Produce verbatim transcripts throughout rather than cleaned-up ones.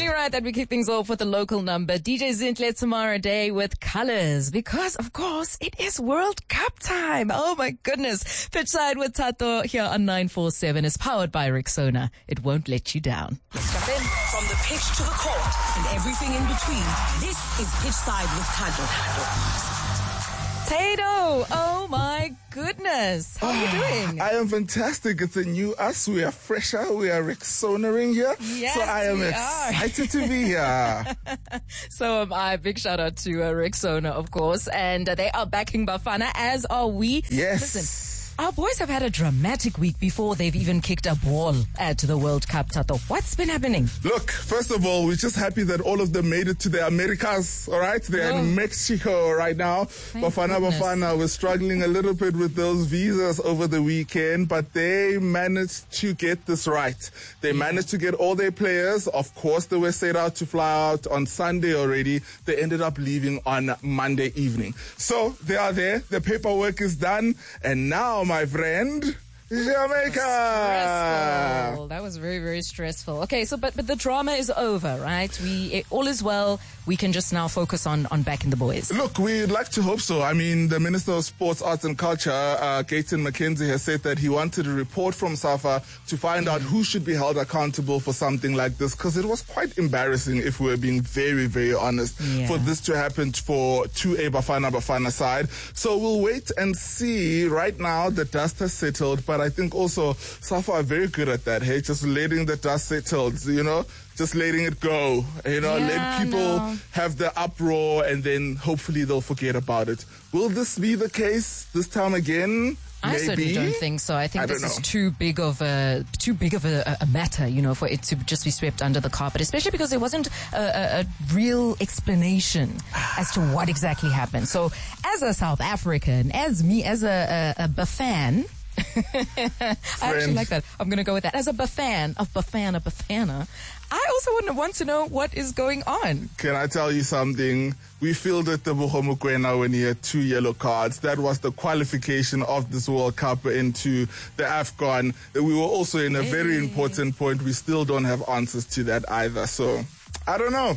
Only right that we kick things off with a local number. D J Zinhle Tamara Day with Colors. Because, of course, it is World Cup time. Oh, my goodness. Pitchside with Tato here on nine four seven is powered by Rexona. It won't let you down. Let's jump in. From the pitch to the court and everything in between, this is Pitchside with Tato. Tato, oh my goodness. How are you doing? I am fantastic. It's a new us. We are fresher. We are Rexonering here. Yes, so I am we excited to be here. So am I. Big shout out to uh, Rexona, of course. And uh, they are backing Bafana, as are we. Yes. Listen. Our boys have had a dramatic week before they've even kicked a ball at the World Cup, Tato. What's been happening? Look, first of all, we're just happy that all of them made it to the Americas, all right? They're oh. in Mexico right now. Thank Bafana goodness. Bafana was struggling a little bit with those visas over the weekend, but they managed to get this right. They yeah. managed to get all their players. Of course, they were set out to fly out on Sunday already. They ended up leaving on Monday evening. So they are there. The paperwork is done. And now, my friend, Jamaica. Stressful. That was very, very stressful. Okay, so but but the drama is over, right? We it, all is well. We can just now focus on on backing the boys. Look, we'd like to hope so. I mean, the Minister of Sports, Arts and Culture, uh, Gayton McKenzie, has said that he wanted a report from SAFA to find out who should be held accountable for something like this, because it was quite embarrassing, if we're being very, very honest, yeah. for this to happen for to a Bafana Bafana side. So we'll wait and see. Right now, the dust has settled, but I think also SAFA are very good at that. Hey, just letting the dust settle, you know. Just letting it go, you know, yeah, let people no. have the uproar and then hopefully they'll forget about it. Will this be the case this time again? I Maybe. certainly don't think so. I think I this know. is too big of a too big of a, a matter, you know, for it to just be swept under the carpet, especially because there wasn't a, a, a real explanation as to what exactly happened. So as a South African, as me, as a, a, a Bafan, I actually like that. I'm going to go with that. As a Bafan of Bafana Bafana, I also want to, want to know what is going on. Can I tell you something? We fielded the Mogomokwena when he had two yellow cards. That was the qualification of this World Cup into the AFCON. We were also in a very hey. important point. We still don't have answers to that either. So, I don't know.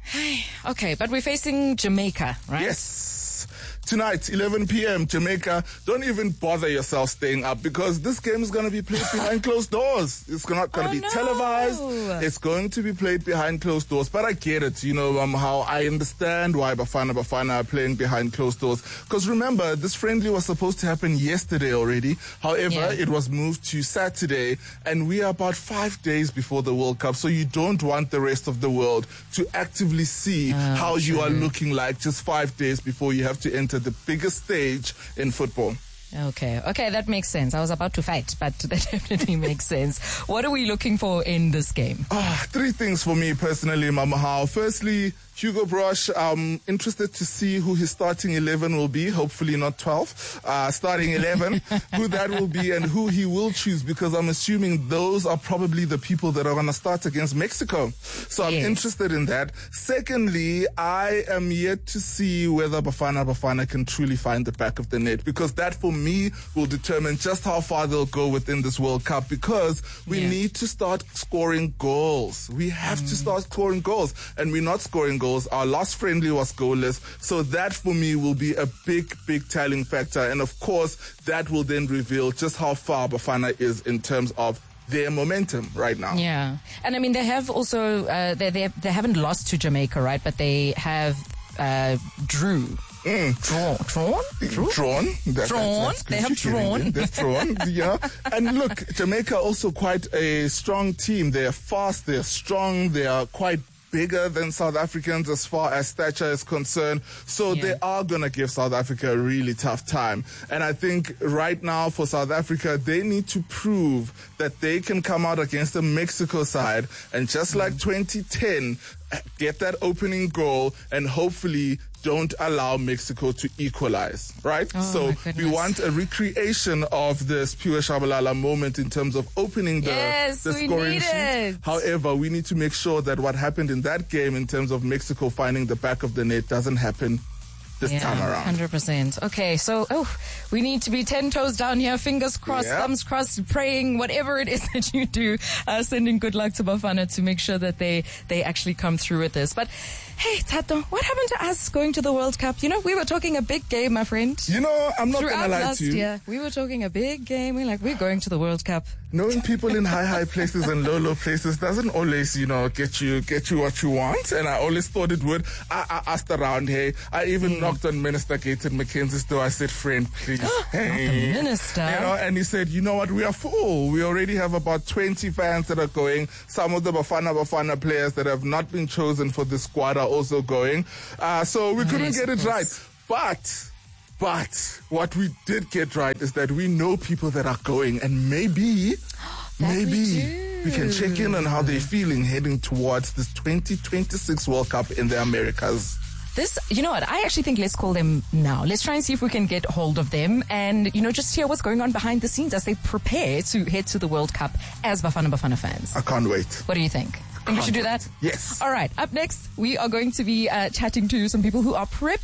Okay, but we're facing Jamaica, right? Yes. Tonight, eleven p.m., Jamaica. Don't even bother yourself staying up, because this game is going to be played behind closed doors. It's not going to oh, be no. televised. It's going to be played behind closed doors. But I get it, you know, um, how I understand why Bafana Bafana are playing behind closed doors. Because remember, this friendly was supposed to happen yesterday already. However, yeah. it was moved to Saturday, and we are about five days before the World Cup. So you don't want the rest of the world to actively see oh, how you true. are looking like just five days before you have to enter the biggest stage in football. Okay, okay, that makes sense. I was about to fight, but that definitely makes sense. What are we looking for in this game? Ah, three things for me personally, Mama How. Firstly, Hugo Brosh, I'm interested to see who his starting eleven will be. Hopefully not twelve. Uh, starting eleven, who that will be and who he will choose, because I'm assuming those are probably the people that are going to start against Mexico. So I'm yes. interested in that. Secondly, I am yet to see whether Bafana Bafana can truly find the back of the net, because that for me will determine just how far they'll go within this World Cup, because we yeah. need to start scoring goals. We have mm. to start scoring goals, and we're not scoring goals. Our last friendly was goalless. So that for me will be a big, big telling factor. And of course, that will then reveal just how far Bafana is in terms of their momentum right now. Yeah. And I mean, they have also, uh, they, they, they haven't lost to Jamaica, right? But they have, uh, drew. Mm. Drawn, drawn, drawn, drawn. That, drawn. That's, that's they have drawn. They've drawn. Yeah. And look, Jamaica also quite a strong team. They are fast. They are strong. They are quite bigger than South Africans as far as stature is concerned. So yeah. they are going to give South Africa a really tough time. And I think right now for South Africa, they need to prove that they can come out against the Mexico side and just mm-hmm. like twenty ten, get that opening goal and hopefully don't allow Mexico to equalize, right? Oh, so we want a recreation of this Pure Shabalala moment in terms of opening the, yes, the we scoring need sheet. It. However, we need to make sure that what happened in that game in terms of Mexico finding the back of the net doesn't happen this yeah, time around. one hundred percent. Okay, so, oh, we need to be ten toes down here, fingers crossed, Yep. thumbs crossed, praying, whatever it is that you do, uh, sending good luck to Bafana to make sure that they, they actually come through with this. But, hey, Tato, what happened to us going to the World Cup? You know, we were talking a big game, my friend. You know, I'm not Throughout gonna lie last to you. year, we were talking a big game. We're like, we're going to the World Cup. Knowing people in high, high places and low, low places doesn't always, you know, get you get you what you want. And I always thought it would. I, I asked around, hey. I even mm. knocked on Minister Gated McKenzie's door. I said, friend, please. Hey. The minister. You know, and he said, you know what, we are full. We already have about twenty fans that are going. Some of the Bafana Bafana players that have not been chosen for the squad are also going. Uh, so we Oh, couldn't yes, get of it course. right. But... But what we did get right is that we know people that are going, and maybe, That we maybe do. we can check in on how they're feeling heading towards this twenty twenty-six World Cup in the Americas. This, you know what, I actually think let's call them now. Let's try and see if we can get hold of them and, you know, just hear what's going on behind the scenes as they prepare to head to the World Cup as Bafana Bafana fans. I can't wait. What do you think? Think we should do that? Yes. All right. Up next, we are going to be uh, chatting to some people who are prepping